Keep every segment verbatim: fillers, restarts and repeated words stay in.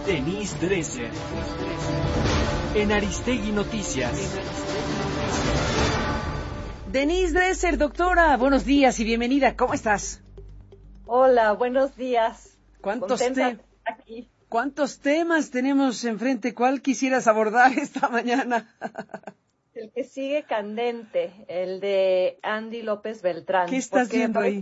Denise Dresser. En Aristegui Noticias. Denise Dresser, doctora, buenos días y bienvenida. ¿Cómo estás? Hola, buenos días. ¿Cuántos, te... aquí. ¿Cuántos temas tenemos enfrente? ¿Cuál quisieras abordar esta mañana? El que sigue candente, el de Andy López Beltrán. ¿Qué estás viendo ahí?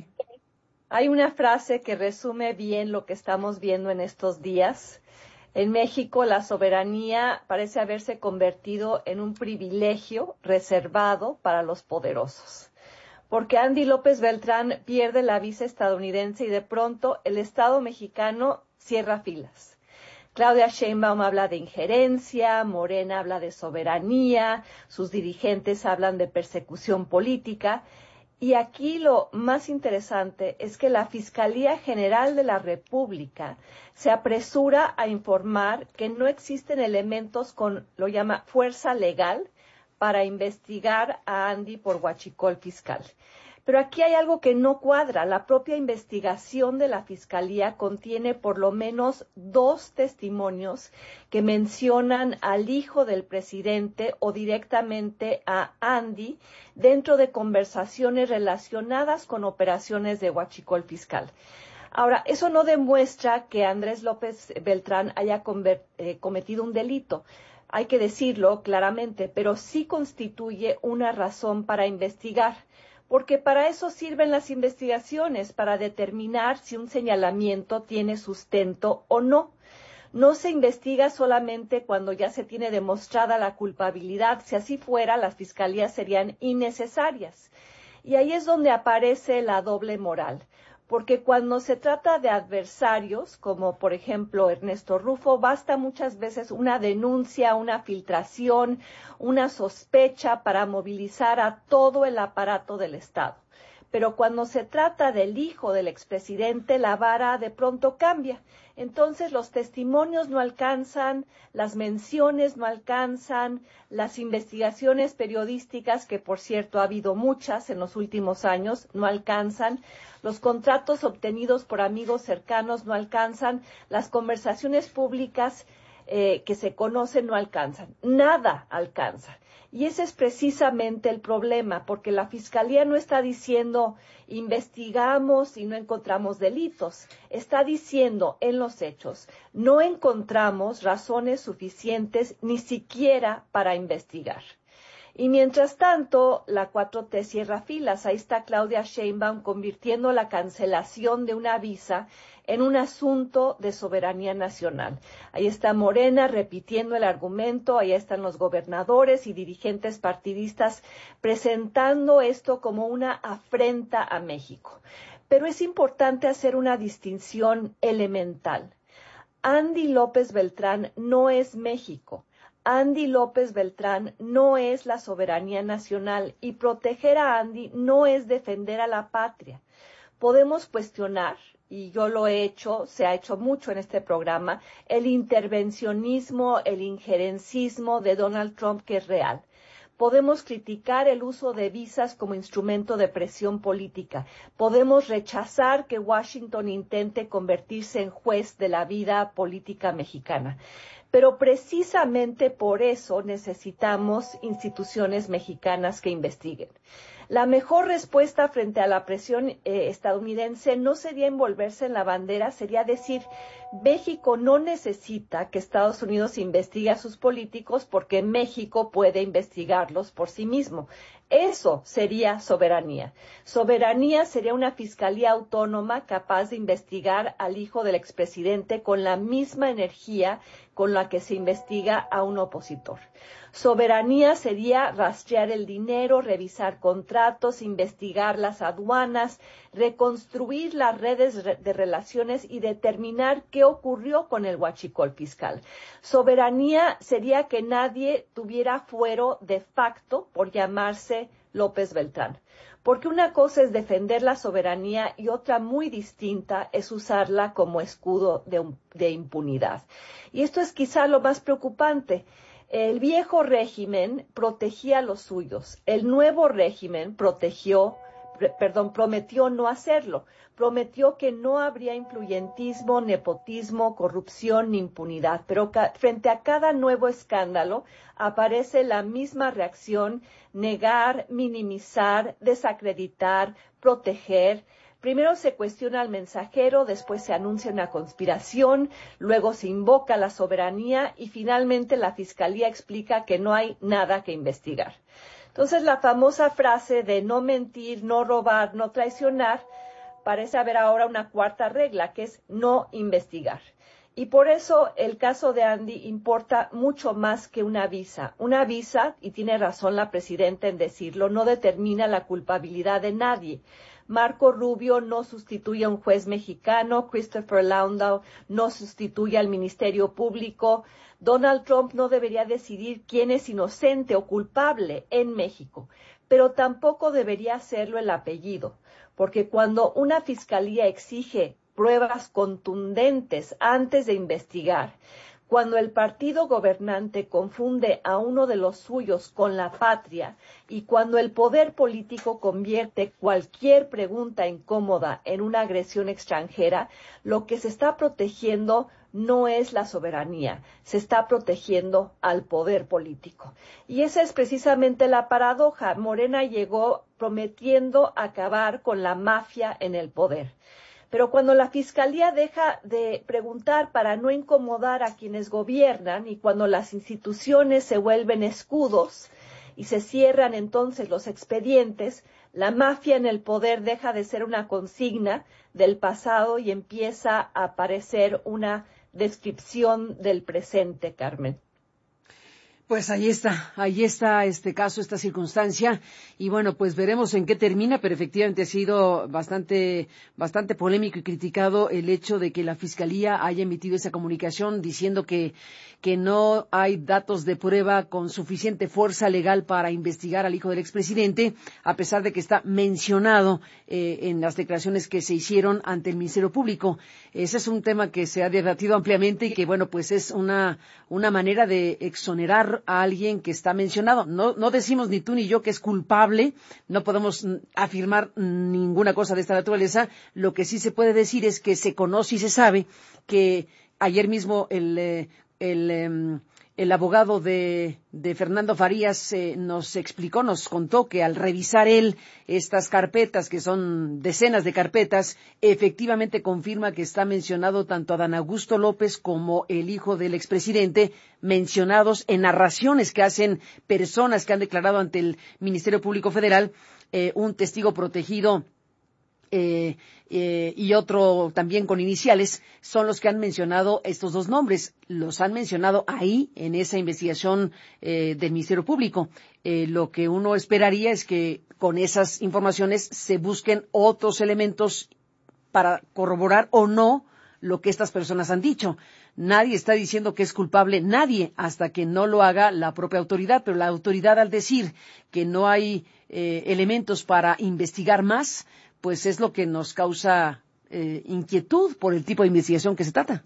Hay una frase que resume bien lo que estamos viendo en estos días. En México, la soberanía parece haberse convertido en un privilegio reservado para los poderosos. Porque Andy López Beltrán pierde la visa estadounidense y de pronto el Estado mexicano cierra filas. Claudia Sheinbaum habla de injerencia, Morena habla de soberanía, sus dirigentes hablan de persecución política. Y aquí lo más interesante es que la Fiscalía General de la República se apresura a informar que no existen elementos con, lo llama, fuerza legal para investigar a Andy por huachicol fiscal. Pero aquí hay algo que no cuadra. La propia investigación de la Fiscalía contiene por lo menos dos testimonios que mencionan al hijo del presidente o directamente a Andy dentro de conversaciones relacionadas con operaciones de huachicol fiscal. Ahora, eso no demuestra que Andrés López Beltrán haya conver- eh, cometido un delito. Hay que decirlo claramente, pero sí constituye una razón para investigar. Porque para eso sirven las investigaciones, para determinar si un señalamiento tiene sustento o no. No se investiga solamente cuando ya se tiene demostrada la culpabilidad. Si así fuera, las fiscalías serían innecesarias. Y ahí es donde aparece la doble moral. Porque cuando se trata de adversarios, como por ejemplo Ernesto Rufo, basta muchas veces una denuncia, una filtración, una sospecha para movilizar a todo el aparato del Estado. Pero cuando se trata del hijo del expresidente, la vara de pronto cambia. Entonces los testimonios no alcanzan, las menciones no alcanzan, las investigaciones periodísticas, que por cierto ha habido muchas en los últimos años, no alcanzan, los contratos obtenidos por amigos cercanos no alcanzan, las conversaciones públicas eh, que se conocen no alcanzan, nada alcanza. Y ese es precisamente el problema, porque la Fiscalía no está diciendo investigamos y no encontramos delitos. Está diciendo en los hechos, no encontramos razones suficientes ni siquiera para investigar. Y mientras tanto, la cuatro T cierra filas. Ahí está Claudia Sheinbaum convirtiendo la cancelación de una visa en un asunto de soberanía nacional. Ahí está Morena repitiendo el argumento, ahí están los gobernadores y dirigentes partidistas presentando esto como una afrenta a México. Pero es importante hacer una distinción elemental. Andy López Beltrán no es México. Andy López Beltrán no es la soberanía nacional y proteger a Andy no es defender a la patria. Podemos cuestionar, y yo lo he hecho, se ha hecho mucho en este programa, el intervencionismo, el injerencismo de Donald Trump, que es real. Podemos criticar el uso de visas como instrumento de presión política. Podemos rechazar que Washington intente convertirse en juez de la vida política mexicana. Pero precisamente por eso necesitamos instituciones mexicanas que investiguen. La mejor respuesta frente a la presión eh, estadounidense no sería envolverse en la bandera, sería decir, México no necesita que Estados Unidos investigue a sus políticos porque México puede investigarlos por sí mismo. Eso sería soberanía. Soberanía sería una fiscalía autónoma capaz de investigar al hijo del expresidente con la misma energía con la que se investiga a un opositor. Soberanía sería rastrear el dinero, revisar contratos, investigar las aduanas, reconstruir las redes de relaciones y determinar qué ocurrió con el huachicol fiscal. Soberanía sería que nadie tuviera fuero de facto por llamarse López Beltrán. Porque una cosa es defender la soberanía y otra muy distinta es usarla como escudo de, de impunidad. Y esto es quizá lo más preocupante. El viejo régimen protegía a los suyos. El nuevo régimen protegió perdón, prometió no hacerlo. Prometió que no habría influyentismo, nepotismo, corrupción ni impunidad. Pero ca- frente a cada nuevo escándalo aparece la misma reacción: negar, minimizar, desacreditar, proteger. Primero se cuestiona al mensajero, después se anuncia una conspiración, luego se invoca la soberanía y finalmente la Fiscalía explica que no hay nada que investigar. Entonces, la famosa frase de no mentir, no robar, no traicionar, parece haber ahora una cuarta regla, que es no investigar. Y por eso el caso de Andy importa mucho más que una visa. Una visa, y tiene razón la presidenta en decirlo, no determina la culpabilidad de nadie. Marco Rubio no sustituye a un juez mexicano, Christopher Landau no sustituye al Ministerio Público, Donald Trump no debería decidir quién es inocente o culpable en México, pero tampoco debería hacerlo el apellido, porque cuando una fiscalía exige pruebas contundentes antes de investigar, cuando el partido gobernante confunde a uno de los suyos con la patria y cuando el poder político convierte cualquier pregunta incómoda en una agresión extranjera, lo que se está protegiendo no es la soberanía, se está protegiendo al poder político. Y esa es precisamente la paradoja. Morena llegó prometiendo acabar con la mafia en el poder. Pero cuando la Fiscalía deja de preguntar para no incomodar a quienes gobiernan y cuando las instituciones se vuelven escudos y se cierran entonces los expedientes, la mafia en el poder deja de ser una consigna del pasado y empieza a aparecer una descripción del presente, Carmen. Pues ahí está, ahí está este caso, esta circunstancia, y bueno, pues veremos en qué termina, pero efectivamente ha sido bastante, bastante polémico y criticado el hecho de que la Fiscalía haya emitido esa comunicación diciendo que, que no hay datos de prueba con suficiente fuerza legal para investigar al hijo del expresidente, a pesar de que está mencionado eh, en las declaraciones que se hicieron ante el Ministerio Público. Ese es un tema que se ha debatido ampliamente y que, bueno, pues es una, una manera de exonerar a alguien que está mencionado. No, no decimos ni tú ni yo que es culpable, no podemos afirmar ninguna cosa de esta naturaleza. Lo que sí se puede decir es que se conoce y se sabe que ayer mismo el, el, el abogado de, de Fernando Farías eh, nos explicó, nos contó que al revisar él estas carpetas, que son decenas de carpetas, efectivamente confirma que está mencionado tanto Adán Augusto López como el hijo del expresidente, mencionados en narraciones que hacen personas que han declarado ante el Ministerio Público Federal, eh, un testigo protegido Eh, eh, y otro también con iniciales, son los que han mencionado estos dos nombres. Los han mencionado ahí en esa investigación eh, del Ministerio Público. Eh, lo que uno esperaría es que con esas informaciones se busquen otros elementos para corroborar o no lo que estas personas han dicho. Nadie está diciendo que es culpable, nadie, hasta que no lo haga la propia autoridad, pero la autoridad, al decir que no hay eh, elementos para investigar más, pues es lo que nos causa eh, inquietud por el tipo de investigación que se trata.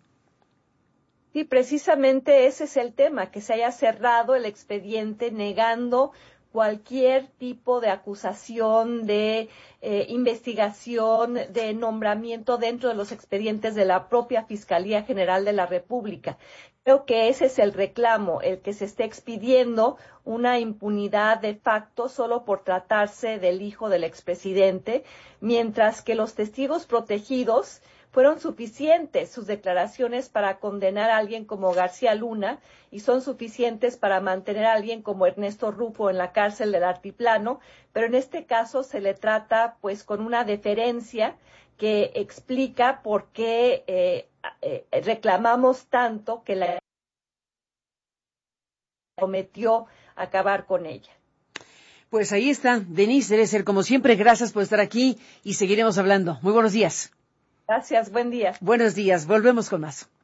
Sí, precisamente ese es el tema, que se haya cerrado el expediente negando cualquier tipo de acusación, de eh, investigación, de nombramiento dentro de los expedientes de la propia Fiscalía General de la República. Creo que ese es el reclamo, el que se esté expidiendo una impunidad de facto solo por tratarse del hijo del expresidente, mientras que los testigos protegidos fueron suficientes sus declaraciones para condenar a alguien como García Luna y son suficientes para mantener a alguien como Ernesto Rufo en la cárcel del Altiplano, pero en este caso se le trata pues con una deferencia que explica por qué eh, eh, reclamamos tanto que la prometió acabar con ella. Pues ahí está, Denise Dresser, como siempre, gracias por estar aquí y seguiremos hablando. Muy buenos días. Gracias, buen día. Buenos días, volvemos con más.